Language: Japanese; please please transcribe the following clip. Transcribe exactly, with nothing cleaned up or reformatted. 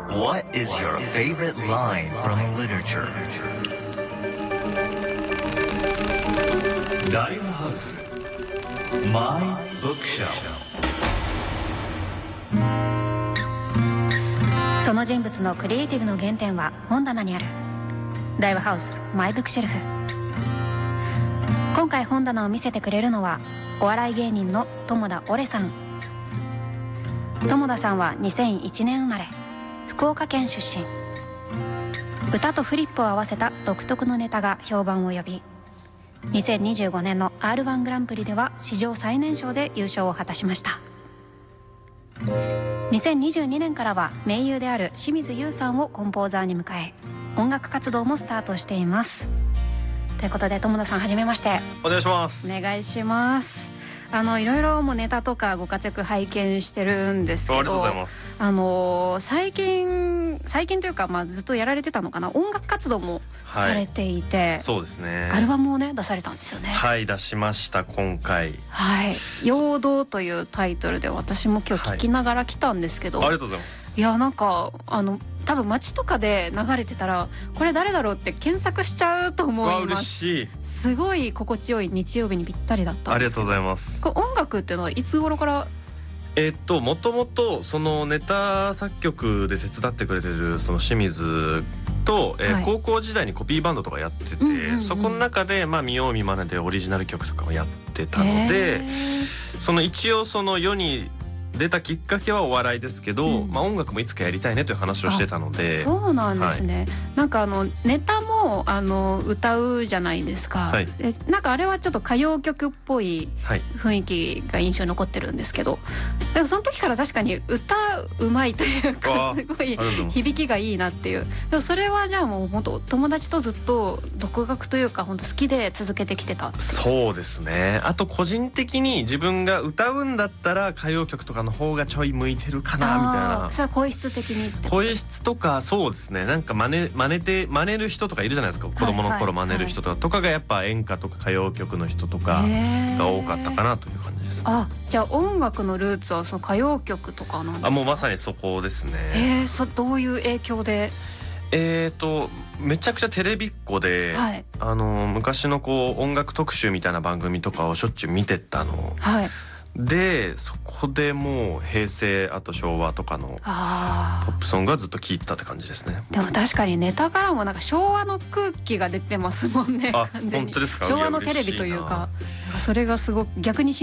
What is your favorite line from literature? 大和ハウス My Bookshelf。 その人物のクリエイティブの原点は本棚にある。大和ハウスマイブックシェルフ。今回本棚を見せてくれるのはお笑い芸人の友田オレさん。友田さんはにせんいちねん生まれ、福岡県出身。歌とフリップを合わせた独特のネタが評判を呼び、にせんにじゅうごねんの アールワン グランプリでは史上最年少で優勝を果たしました。にせんにじゅうにねんからは盟友である清水優さんをコンポーザーに迎え、音楽活動もスタートしています。ということで友田さん、はじめまして。 お願いします。 お願いします。あのいろいろもうネタとかご活躍拝見してるんですけど、 ありがとうございます。 あの最近最近というか、まあ、ずっとやられてたのかな、音楽活動もされていて、 はい、そうですね。 アルバムをね出されたんですよね。 はい、出しました今回。 はい、陽動というタイトルで私も今日聞きながら来たんですけど、 はい、ありがとうございます。 いやなんかあの多分街とかで流れてたらこれ誰だろうって検索しちゃうと思います。 嬉しい。 すごい心地よい日曜日にぴったりだったんですけど。 ありがとうございます。 これ音楽っていうのはいつ頃から？ えー、っともともとそのネタ作曲で手伝ってくれてるその清水と、えーはい、高校時代にコピーバンドとかやってて、うんうんうん、そこの中でまあ見よう見まねでオリジナル曲とかをやってたので、その一応その世に出たきっかけはお笑いですけど、うん、まあ音楽もいつかやりたいねという話をしてたので。 そうなんですね、はい、なんかあのネタもあの歌うじゃないですか、はい、でなんかあれはちょっと歌謡曲っぽい雰囲気が印象に残ってるんですけど、でもその時から確かに歌うまいというかすごい響きがいいなっていう。でもそれはじゃあもう本当友達とずっと独学というか本当好きで続けてきてたっていう。 そうですね。あと個人的に自分が歌うんだったら歌謡曲とかの方がちょい向いてるかなみたいな。 それは声質的にって声質とか。そうですね。なんか真似真似て真似る人とかいるじゃないですか、子供の頃真似る人とか、はいはいはい、とかがやっぱ演歌とか歌謡曲の人とかが多かったかなという感じです、ね、 あ、じゃあ音楽のルーツはその歌謡曲とかなんですか？ あ、もうまさにそこですね。 えー、そどういう影響で？ えーとめちゃくちゃテレビっ子で、はい、あの昔のこう音楽特集みたいな番組とかをしょっちゅう見てたの、はい、でそこでもう平成あと昭和とかのポップソングはずっと聴いてたって感じですね。 でも確かにネタからもなんか昭和の空気が出てますもんね。 あ、完全に本当ですか？ 昭和のテレビというか、それがすごく逆に